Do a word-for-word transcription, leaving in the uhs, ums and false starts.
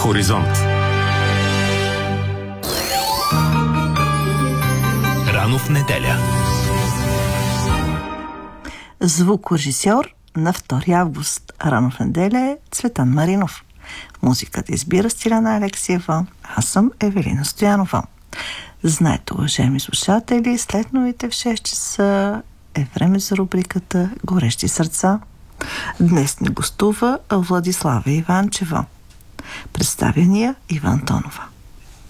Хоризонт. Рано в неделя. Звукорежисьор на втори август. Рано в неделя е Цветан Маринов. Музиката избира Стиляна Алексиева. Аз съм Евелина Стоянова. Знаете, уважаеми слушатели, след новите в шест часа е време за рубриката Горещи сърца. Днес ни гостува Владислава Иванчева. Представя ни я Иван Тонова.